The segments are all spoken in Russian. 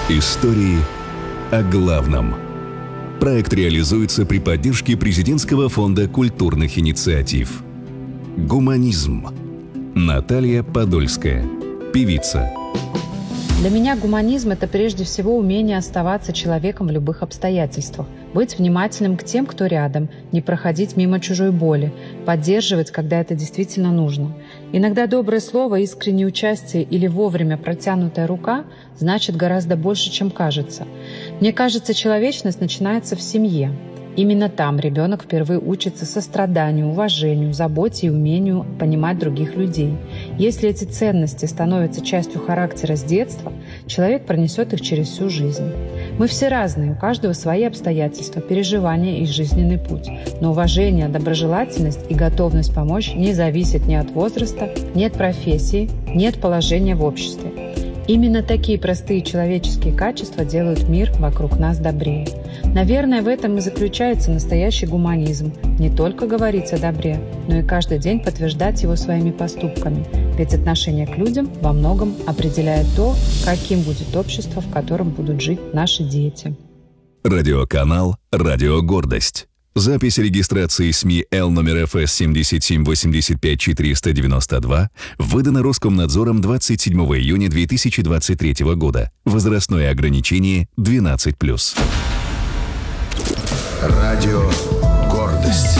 Истории о главном. Проект реализуется при поддержке Президентского фонда культурных инициатив. Гуманизм. Наталья Подольская, певица. Для меня гуманизм – это прежде всего умение оставаться человеком в любых обстоятельствах, быть внимательным к тем, кто рядом, не проходить мимо чужой боли, поддерживать, когда это действительно нужно. Иногда доброе слово, искреннее участие или вовремя протянутая рука значит гораздо больше, чем кажется. Мне кажется, человечность начинается в семье. Именно там ребенок впервые учится состраданию, уважению, заботе и умению понимать других людей. Если эти ценности становятся частью характера с детства, человек пронесет их через всю жизнь. Мы все разные, у каждого свои обстоятельства, переживания и жизненный путь. Но уважение, доброжелательность и готовность помочь не зависят ни от возраста, ни от профессии, ни от положения в обществе. Именно такие простые человеческие качества делают мир вокруг нас добрее. Наверное, в этом и заключается настоящий гуманизм. Не только говорить о добре, но и каждый день подтверждать его своими поступками. Ведь отношение к людям во многом определяет то, каким будет общество, в котором будут жить наши дети. Радиоканал «Радио Гордость». Запись регистрации СМИ Л номер ФС 7785492 выдана Роскомнадзором 27 июня 2023 года. Возрастное ограничение 12+. Радио «Гордость».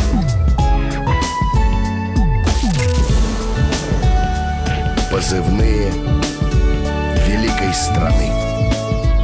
Позывные великой страны.